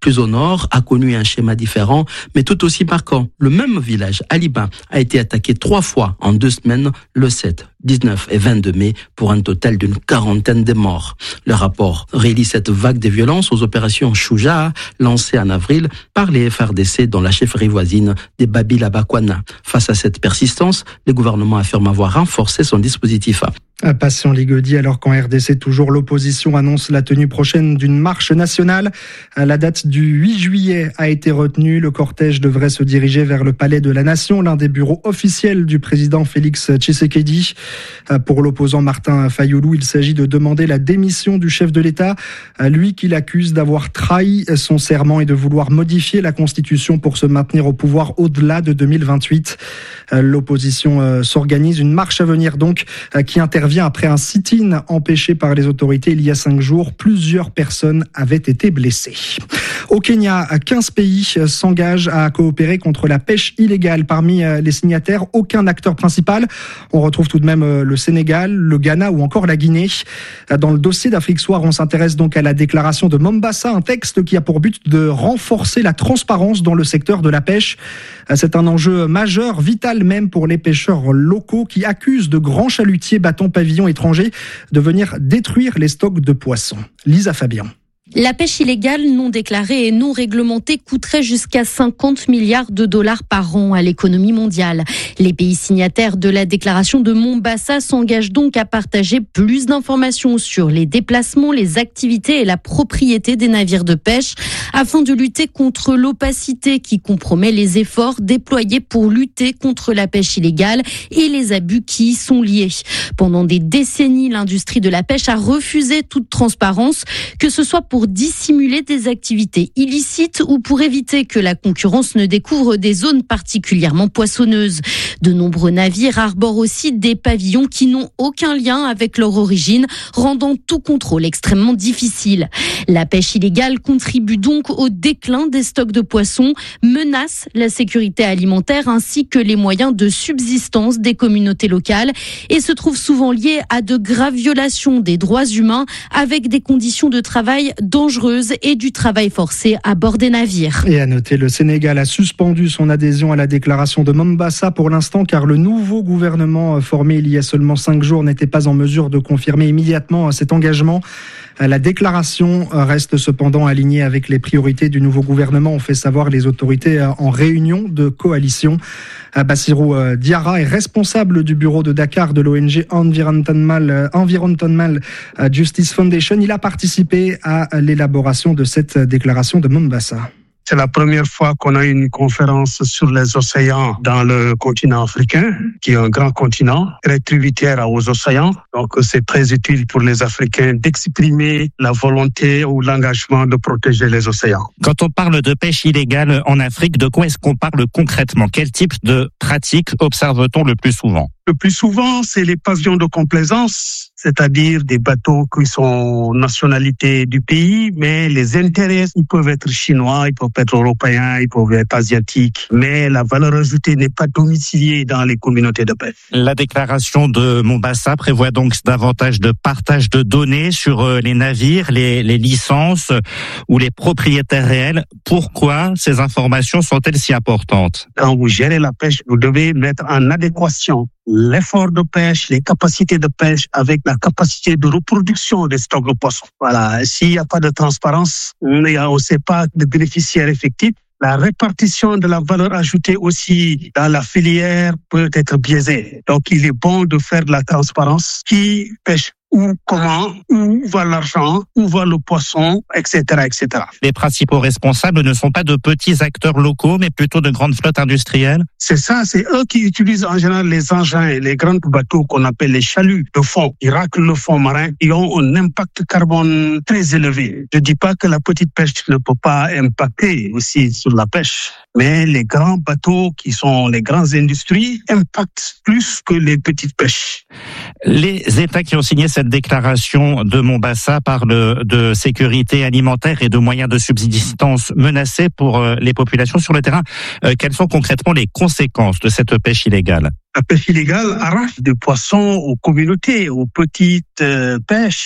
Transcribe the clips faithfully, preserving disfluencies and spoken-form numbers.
plus au nord, a connu un schéma différent, mais tout aussi marquant. Le même village, Aliba, a été attaqué trois fois en deux semaines, le sept, dix-neuf et vingt-deux mai, pour un total d'une quarantaine de morts. Le rapport relie cette vague de violence aux opérations Chouja, lancées en avril par les F R D C dans la chefferie voisine des Babila-Bakwana. Face à cette persistance, le gouvernement affirme avoir renforcé son dispositif. Patient Ligodi, alors qu'en R D C, toujours l'opposition annonce la tenue prochaine d'une marche nationale. La date du huit juillet a été retenue. Le cortège devrait se diriger vers le Palais de la Nation, l'un des bureaux officiels du président Félix Tshisekedi. Pour l'opposant Martin Fayoulou, il s'agit de demander la démission du chef de l'État, lui qui l'accuse d'avoir trahi son serment et de vouloir modifier la Constitution pour se maintenir au pouvoir au-delà de deux mille vingt-huit. L'opposition s'organise, une marche à venir donc qui intervient après un sit-in empêché par les autorités il y a cinq jours. Plusieurs personnes avaient été blessées. Au Kenya, quinze pays s'engagent à coopérer contre la pêche illégale. Parmi les signataires, aucun acteur principal. On retrouve tout de même le Sénégal, le Ghana ou encore la Guinée. Dans le dossier d'Afrique Soir, on s'intéresse donc à la déclaration de Mombasa, un texte qui a pour but de renforcer la transparence dans le secteur de la pêche. C'est un enjeu majeur, vital même pour les pêcheurs locaux qui accusent de grands chalutiers battant pavillon étranger de venir détruire les stocks de poissons. Lisa Fabian. La pêche illégale non déclarée et non réglementée coûterait jusqu'à cinquante milliards de dollars par an à l'économie mondiale. Les pays signataires de la déclaration de Mombasa s'engagent donc à partager plus d'informations sur les déplacements, les activités et la propriété des navires de pêche afin de lutter contre l'opacité qui compromet les efforts déployés pour lutter contre la pêche illégale et les abus qui y sont liés. Pendant des décennies, l'industrie de la pêche a refusé toute transparence, que ce soit pour dissimuler des activités illicites ou pour éviter que la concurrence ne découvre des zones particulièrement poissonneuses. De nombreux navires arborent aussi des pavillons qui n'ont aucun lien avec leur origine, rendant tout contrôle extrêmement difficile. La pêche illégale contribue donc au déclin des stocks de poissons, menace la sécurité alimentaire ainsi que les moyens de subsistance des communautés locales et se trouve souvent liée à de graves violations des droits humains avec des conditions de travail dangereuse et du travail forcé à bord des navires. Et à noter, le Sénégal a suspendu son adhésion à la déclaration de Mombasa pour l'instant car le nouveau gouvernement formé il y a seulement cinq jours n'était pas en mesure de confirmer immédiatement cet engagement. La déclaration reste cependant alignée avec les priorités du nouveau gouvernement, ont fait savoir les autorités en réunion de coalition. Bassirou Diarra est responsable du bureau de Dakar de l'O N G Environmental, Environmental Justice Foundation. Il a participé à l'élaboration de cette déclaration de Mombasa. C'est la première fois qu'on a une conférence sur les océans dans le continent africain, qui est un grand continent, très tributaire aux océans. Donc c'est très utile pour les Africains d'exprimer la volonté ou l'engagement de protéger les océans. Quand on parle de pêche illégale en Afrique, de quoi est-ce qu'on parle concrètement ? Quel type de pratiques observe-t-on le plus souvent ? Le plus souvent, c'est les pavillons de complaisance, c'est-à-dire des bateaux qui sont nationalité du pays, mais les intérêts, ils peuvent être chinois, ils peuvent être européens, ils peuvent être asiatiques, mais la valeur ajoutée n'est pas domiciliée dans les communautés de pêche. La déclaration de Mombasa prévoit donc davantage de partage de données sur les navires, les, les licences ou les propriétaires réels. Pourquoi ces informations sont-elles si importantes ? Quand vous gérez la pêche, vous devez mettre en adéquation l'effort de pêche, les capacités de pêche avec la capacité de reproduction des stocks de poissons. Voilà. S'il n'y a pas de transparence, on ne sait pas de bénéficiaires effectifs. La répartition de la valeur ajoutée aussi dans la filière peut être biaisée. Donc, il est bon de faire de la transparence. Qui pêche où, comment, où va l'argent, où va le poisson, et cetera, et cetera. Les principaux responsables ne sont pas de petits acteurs locaux, mais plutôt de grandes flottes industrielles. C'est ça, c'est eux qui utilisent en général les engins et les grands bateaux qu'on appelle les chaluts de fond. Ils raclent le fond marin. Ils ont un impact carbone très élevé. Je dis pas que la petite pêche ne peut pas impacter aussi sur la pêche, mais les grands bateaux qui sont les grandes industries impactent plus que les petites pêches. Les États qui ont signé cette déclaration de Mombasa parle de sécurité alimentaire et de moyens de subsistance menacés pour les populations sur le terrain. Quelles sont concrètement les conséquences de cette pêche illégale ? La pêche illégale arrache des poissons aux communautés, aux petites pêches,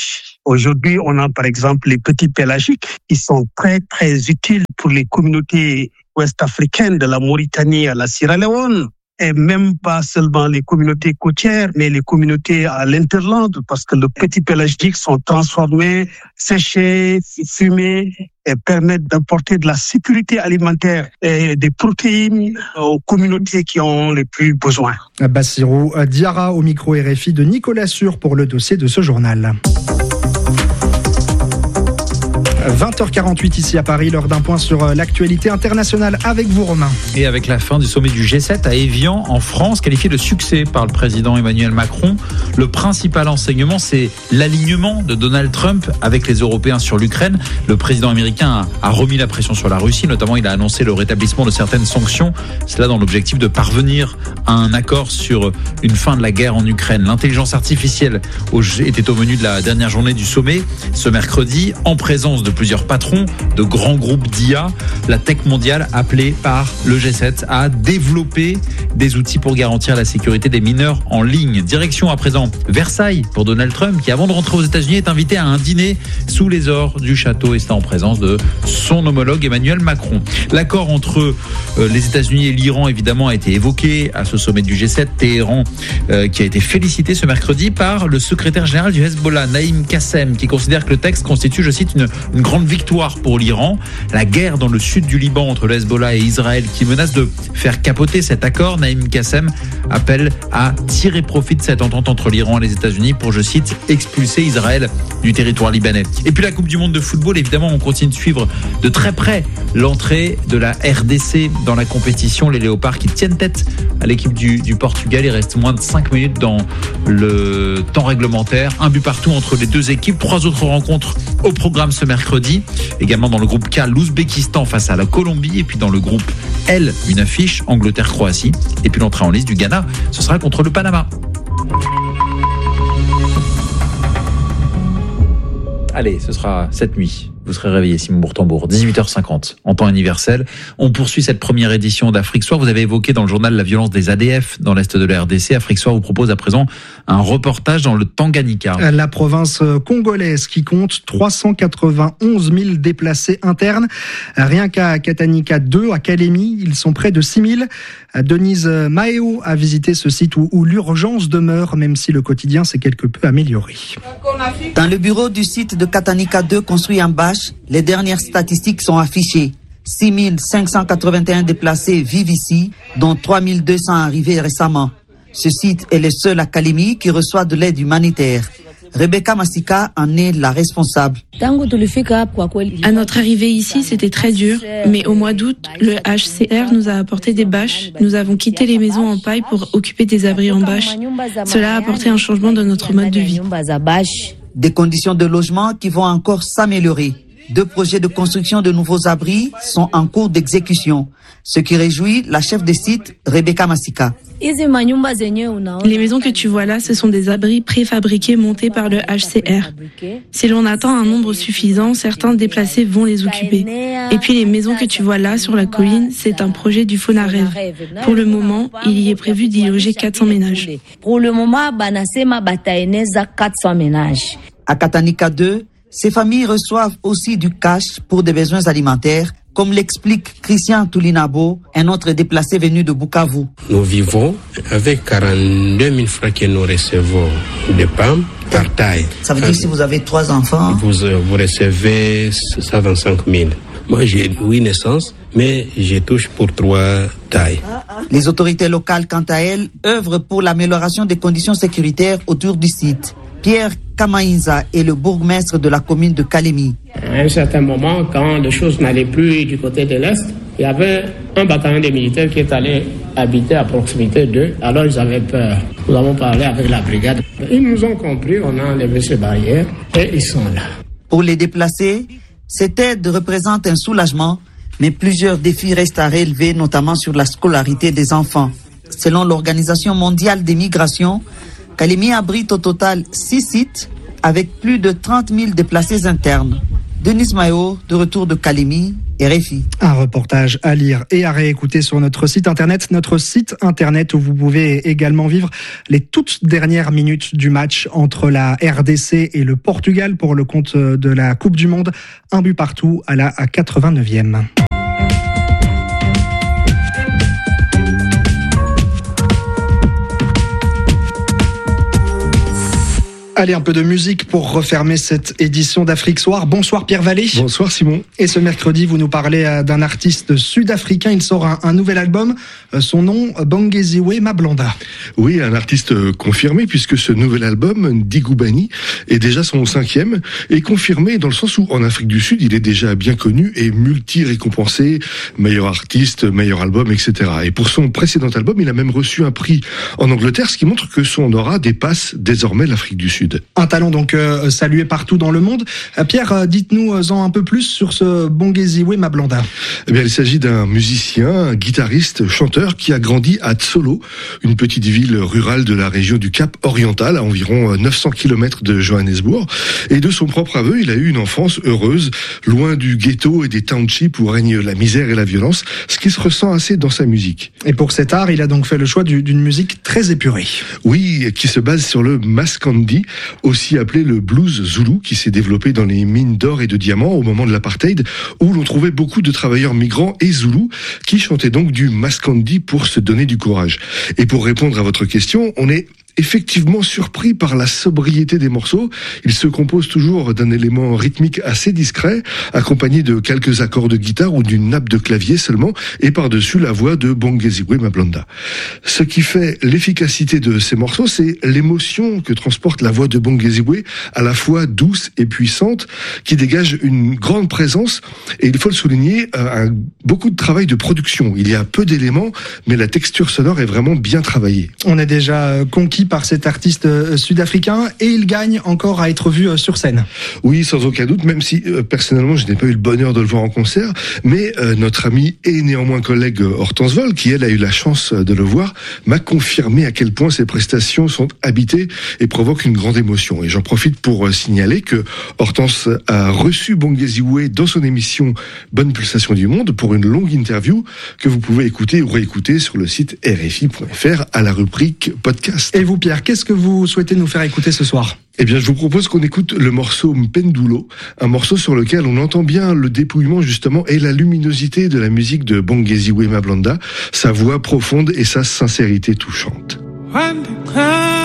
Aujourd'hui, on a par exemple les petits pélagiques qui sont très très utiles pour les communautés ouest-africaines de la Mauritanie à la Sierra Leone. Et même pas seulement les communautés côtières, mais les communautés à l'interland, parce que les petits pélagiques sont transformés, séchés, fumés, et permettent d'apporter de la sécurité alimentaire et des protéines aux communautés qui ont les plus besoin. Bassirou Diarra au micro R F I de Nicolas Sûr pour le dossier de ce journal. vingt heures quarante-huit ici à Paris, l'heure d'un point sur l'actualité internationale avec vous, Romain. Et avec la fin du sommet du G sept à Évian, en France, qualifié de succès par le président Emmanuel Macron, le principal enseignement, c'est l'alignement de Donald Trump avec les Européens sur l'Ukraine. Le président américain a remis la pression sur la Russie, notamment il a annoncé le rétablissement de certaines sanctions, cela dans l'objectif de parvenir à un accord sur une fin de la guerre en Ukraine. L'intelligence artificielle était au menu de la dernière journée du sommet, ce mercredi, en présence de plusieurs patrons de grands groupes d'I A, la tech mondiale appelée par le G sept à développer des outils pour garantir la sécurité des mineurs en ligne. Direction à présent Versailles pour Donald Trump qui, avant de rentrer aux États-Unis, est invité à un dîner sous les ors du château et c'est en présence de son homologue Emmanuel Macron. L'accord entre les États-Unis et l'Iran, évidemment, a été évoqué à ce sommet du G sept. Téhéran euh, qui a été félicité ce mercredi par le secrétaire général du Hezbollah, Naïm Qassem, qui considère que le texte constitue, je cite, une, une grande victoire pour l'Iran. La guerre dans le sud du Liban entre le Hezbollah et Israël qui menace de faire capoter cet accord. Naïm Qassem appelle à tirer profit de cette entente entre l'Iran et les États-Unis pour, je cite, expulser Israël du territoire libanais. Et puis la Coupe du monde de football, évidemment, on continue de suivre de très près l'entrée de la R D C dans la compétition. Les Léopards qui tiennent tête à l'équipe du, du Portugal. Il reste moins de cinq minutes dans le temps réglementaire. Un but partout entre les deux équipes. Trois autres rencontres au programme ce mercredi. Également dans le groupe K, l'Ouzbékistan face à la Colombie. Et puis dans le groupe L, une affiche, Angleterre-Croatie. Et puis l'entrée en liste du Ghana, ce sera contre le Panama. Allez, ce sera cette nuit. Vous serez réveillé, Simon Bourtambour, dix-huit heures cinquante, en temps universel. On poursuit cette première édition d'Afrique Soir. Vous avez évoqué dans le journal la violence des A D F dans l'est de la R D C. Afrique Soir vous propose à présent un reportage dans le Tanganyika. La province congolaise qui compte trois cent quatre-vingt-onze mille déplacés internes. Rien qu'à Katanika deux, à Kalemi, ils sont près de six mille. Denise Maeo a visité ce site où, où l'urgence demeure, même si le quotidien s'est quelque peu amélioré. Dans le bureau du site de Katanika deux, construit en bâche, les dernières statistiques sont affichées. six mille cinq cent quatre-vingt-un déplacés vivent ici, dont trois mille deux cents arrivés récemment. Ce site est le seul à Kalemi qui reçoit de l'aide humanitaire. Rebecca Massika en est la responsable. À notre arrivée ici, c'était très dur, mais au mois d'août, le H C R nous a apporté des bâches. Nous avons quitté les maisons en paille pour occuper des abris en bâche. Cela a apporté un changement dans notre mode de vie. Des conditions de logement qui vont encore s'améliorer. Deux projets de construction de nouveaux abris sont en cours d'exécution, ce qui réjouit la chef de site, Rebecca Massika. Les maisons que tu vois là, ce sont des abris préfabriqués montés par le H C R. Si l'on attend un nombre suffisant, certains déplacés vont les occuper. Et puis les maisons que tu vois là sur la colline, c'est un projet du FONAREV. Pour le moment, il y est prévu d'y loger quatre cents ménages. Pour le moment, quatre cents ménages. À Katanika deux, ces familles reçoivent aussi du cash pour des besoins alimentaires, comme l'explique Christian Toulinabo, un autre déplacé venu de Bukavu. Nous vivons avec quarante-deux mille francs que nous recevons de P A M par taille. Ça veut dire que si vous avez trois enfants, vous, vous recevez cent vingt-cinq mille. Moi, j'ai huit naissances, mais je touche pour trois tailles. Les autorités locales, quant à elles, œuvrent pour l'amélioration des conditions sécuritaires autour du site. Pierre Kamaïnza est le bourgmestre de la commune de Kalemi. À un certain moment, quand les choses n'allaient plus du côté de l'Est, il y avait un bataillon de militaires qui est allé habiter à proximité d'eux. Alors ils avaient peur. Nous avons parlé avec la brigade. Ils nous ont compris, on a enlevé ces barrières et ils sont là. Pour les déplacés, cette aide représente un soulagement, mais plusieurs défis restent à relever, notamment sur la scolarité des enfants. Selon l'Organisation mondiale des migrations, Kalemi abrite au total six sites avec plus de trente mille déplacés internes. Denis Mayo, de retour de Kalemi, R F I. Un reportage à lire et à réécouter sur notre site internet, notre site internet où vous pouvez également vivre les toutes dernières minutes du match entre la R D C et le Portugal pour le compte de la Coupe du Monde. Un but partout à la quatre-vingt-neuvième. Allez, un peu de musique pour refermer cette édition d'Afrique Soir. Bonsoir Pierre Vallée. Bonsoir Simon. Et ce mercredi, vous nous parlez d'un artiste sud-africain. Il sort un, un nouvel album. Son nom, Bongeziwe Mablanda. Oui, un artiste confirmé puisque ce nouvel album, Digubani, est déjà son cinquième et confirmé dans le sens où en Afrique du Sud, il est déjà bien connu et multi-récompensé, meilleur artiste, meilleur album, et cetera. Et pour son précédent album, il a même reçu un prix en Angleterre, ce qui montre que son aura dépasse désormais l'Afrique du Sud. Un talent donc euh, salué partout dans le monde. Euh, Pierre, euh, dites-nous-en un peu plus sur ce Bongeziwe Mablanda. Eh bien, il s'agit d'un musicien, un guitariste, chanteur qui a grandi à Tsolo, une petite ville rurale de la région du Cap Oriental, à environ neuf cents kilomètres de Johannesburg. Et de son propre aveu, il a eu une enfance heureuse, loin du ghetto et des townships où règne la misère et la violence, ce qui se ressent assez dans sa musique. Et pour cet art, il a donc fait le choix du, d'une musique très épurée. Oui, qui se base sur le maskandi, aussi appelé le blues zoulou, qui s'est développé dans les mines d'or et de diamants au moment de l'apartheid, où l'on trouvait beaucoup de travailleurs migrants et zoulous qui chantaient donc du maskandi pour se donner du courage. Et pour répondre à votre question, on est effectivement surpris par la sobriété des morceaux. Ils se composent toujours d'un élément rythmique assez discret, accompagné de quelques accords de guitare ou d'une nappe de clavier seulement, et par-dessus la voix de Bongeziwe Mablanda. Ce qui fait l'efficacité de ces morceaux, c'est l'émotion que transporte la voix de Bongeziwe, à la fois douce et puissante, qui dégage une grande présence, et il faut le souligner, un, beaucoup de travail de production. Il y a peu d'éléments, mais la texture sonore est vraiment bien travaillée. On est déjà conquis par cet artiste sud-africain et il gagne encore à être vu sur scène. Oui, sans aucun doute, même si euh, personnellement je n'ai pas eu le bonheur de le voir en concert, mais euh, notre ami et néanmoins collègue Hortense Vol, qui elle a eu la chance de le voir, m'a confirmé à quel point ses prestations sont habitées et provoquent une grande émotion. Et j'en profite pour euh, signaler que Hortense a reçu Bongeziwe dans son émission Bonne Pulsation du Monde pour une longue interview que vous pouvez écouter ou réécouter sur le site R F I point F R à la rubrique podcast. Et vous Pierre, qu'est-ce que vous souhaitez nous faire écouter ce soir ? Eh bien, je vous propose qu'on écoute le morceau Mpendulo, un morceau sur lequel on entend bien le dépouillement, justement, et la luminosité de la musique de Bongeziwe Mablanda, sa voix profonde et sa sincérité touchante.